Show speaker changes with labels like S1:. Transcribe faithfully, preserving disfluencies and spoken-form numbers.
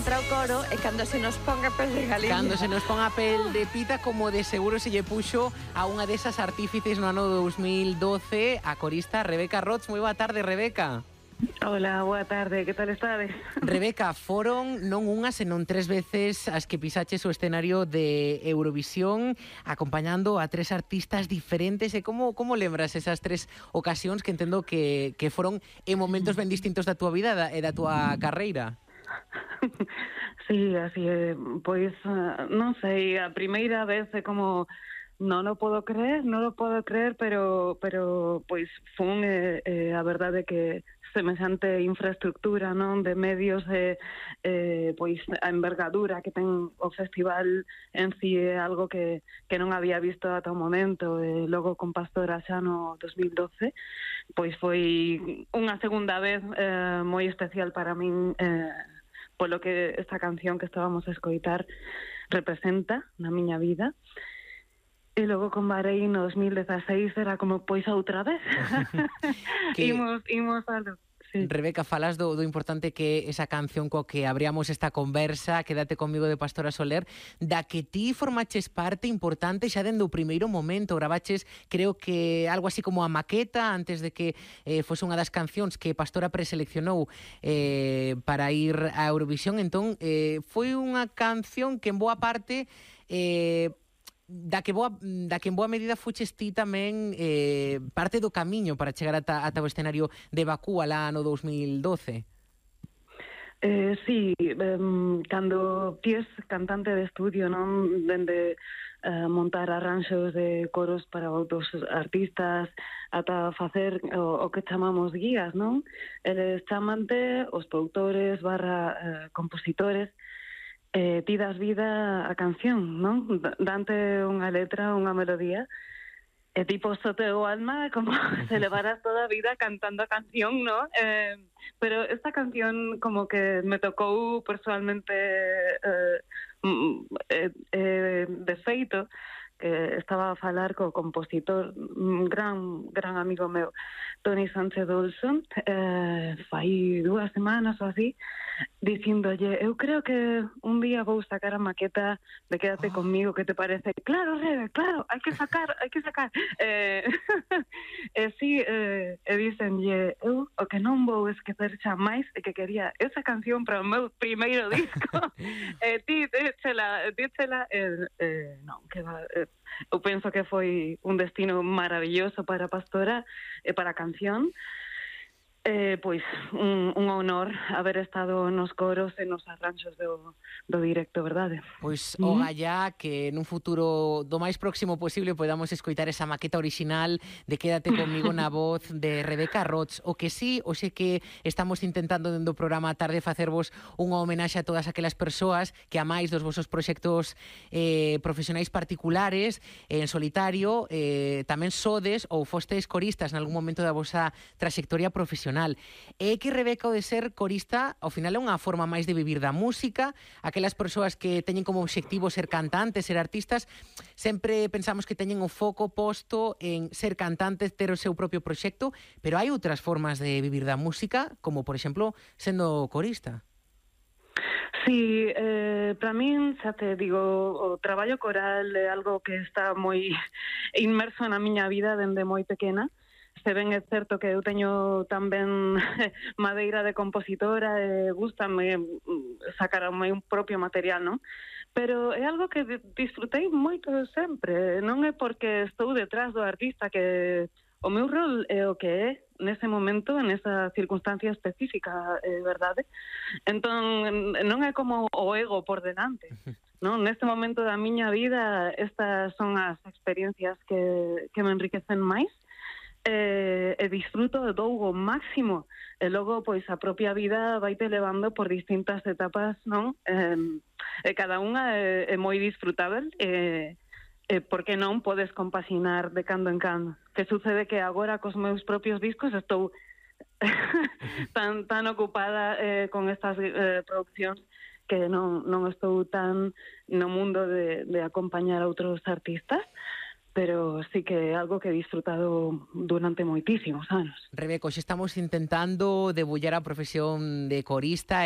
S1: Para o coro e cando se nos ponga pel de galiña.
S2: Cando se nos pon a pel de pita, como de seguro se lle puxo a unha desas artífices no ano dous mil doce, a corista Rebeca Rots. Moi boa tarde, Rebeca.
S3: Hola, boa tarde, que tal estades?
S2: Rebeca, foron non unha, senón tres veces as que pisaches o escenario de Eurovisión acompañando a tres artistas diferentes. E como, como lembras esas tres ocasións que entendo que, que foron en momentos ben distintos da tua vida e da tua carreira?
S3: Sí, así é. Pois, non sei, a primeira vez é como non o podo creer, non o podo creer, pero pero pois fun eh, eh, a verdade que semexante infraestructura, non, de medios e eh, pois a envergadura que ten o festival en si é algo que, que non había visto ata o momento. E logo con Pastora xa no dos mil doce, pois foi unha segunda vez eh, moi especial para min, eh, polo que esta canción que estábamos a escoitar representa na miña vida. E logo con Bahrein no dos mil dezaseis era como, pois outra vez. que... imos, imos a lo... Sí.
S2: Rebeca, falas do, do importante que esa canción co que abríamos esta conversa, Quédate comigo, de Pastora Soler, da que ti formaches parte importante xa dende o primeiro momento. Gravaches, creo que algo así como a maqueta antes de que eh, fose unha das cancións que Pastora preseleccionou eh, para ir a Eurovisión. Entón, eh, foi unha canción que en boa parte... Eh, da que boa, da que en boa medida fuches ti tamén eh, parte do camiño para chegar ata, ata o escenario de Bakú alá no dos mil doce.
S3: Eh, sí, um, cando ti es cantante de estudio, non, dende uh, montar arranxos de coros para outros artistas ata facer o, o que chamamos guías, non? Eles chamante os produtores barra uh, compositores. Eh, ti das vida a canción, non? Dante unha letra, unha melodía, e ti postote o alma como se levaras toda a vida cantando a canción, non? Eh, pero esta canción como que me tocou personalmente eh, eh, eh, de feito, que estaba a falar co compositor, un gran, gran amigo meu, Tony Sánchez Olson, eh, fai dúas semanas ou así, dicíndolle, eu creo que un día vou sacar a maqueta de Quédate oh. comigo, que te parece? Claro, Rebe, claro, hai que sacar, hai que sacar. Eh, e si, eh, e dicenlle, eu o que non vou esquecer xa máis é que quería esa canción para o meu primeiro disco. E eh, ti, díchela, díchela, eh, eh, non, que va... Eh, eu penso que foi un destino maravilloso para Pastora e para a canción. Eh, pois un, un honor haber estado nos coros e nos arranxos do, do directo, verdade?
S2: Pois mm. ogallá que nun futuro do máis próximo posible podamos escoitar esa maqueta original de Quédate comigo na voz de Rebeca Rots. O que sí, o sei que estamos intentando dentro do programa a tarde facervos unha homenaxe a todas aquelas persoas que a máis dos vosos proxectos eh, profesionais particulares en solitario eh, tamén sodes ou fostes coristas en algún momento da vosa trayectoria profesional. É que Rebeca, o de ser corista ao final é unha forma máis de vivir da música. Aquelas persoas que teñen como obxectivo ser cantantes, ser artistas, sempre pensamos que teñen o foco posto en ser cantantes, ter o seu propio proxecto, pero hai outras formas de vivir da música, como por exemplo sendo corista.
S3: Sí, eh, para min, xa te digo, o traballo coral é algo que está moi inmerso na miña vida dende moi pequena. Se ben é certo que eu teño tamén madeira de compositora e gústame sacar o meu propio material, non? Pero é algo que disfrutei moito sempre. Non é porque estou detrás do artista que o meu rol é o que é nese momento, nesa circunstancia específica, é verdade? Entón, non é como o ego por delante, non? Neste momento da miña vida, estas son as experiencias que, que me enriquecen máis. E, e disfruto de todo o máximo, e logo pois a propia vida vaite levando por distintas etapas, non? E, e cada unha é, é moi disfrutável e, e por que non podes compaxinar de cando en cando. Que sucede que agora cos meus propios discos estou tan tan ocupada eh, con estas eh, produccións que non, non estou tan no mundo de, de acompañar a outros artistas. pero sí que é algo que he disfrutado durante moitísimos anos.
S2: Rebeca, hoxe estamos intentando debullar a profesión de corista